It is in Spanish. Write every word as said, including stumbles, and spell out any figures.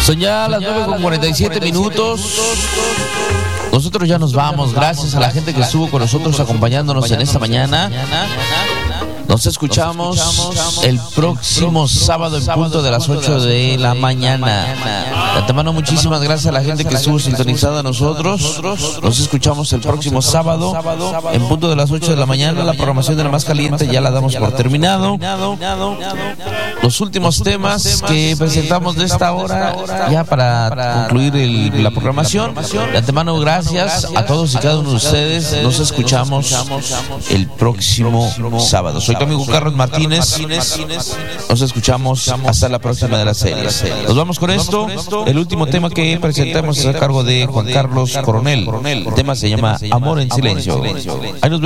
Son ya las nueve con cuarenta y siete minutos. Nosotros ya nos vamos. Gracias a la gente que estuvo con nosotros acompañándonos en esta mañana. Nos escuchamos el próximo sábado en punto de las ocho de la mañana. De antemano, muchísimas gracias a la gente que estuvo sintonizada a nosotros. Nos escuchamos el próximo sábado en punto de las ocho de la mañana. La programación de La Más Caliente ya la damos por terminado. Los últimos temas que presentamos de esta hora, ya para concluir el, la programación. De antemano, gracias a todos y cada uno de ustedes. Nos escuchamos el próximo sábado. Soy tu amigo Carlos Martínez. Nos escuchamos hasta la próxima de la serie. Nos vamos con esto. El último tema que presentamos es a cargo de Juan Carlos Coronel. El tema se llama Amor en Silencio. Ahí nos vemos.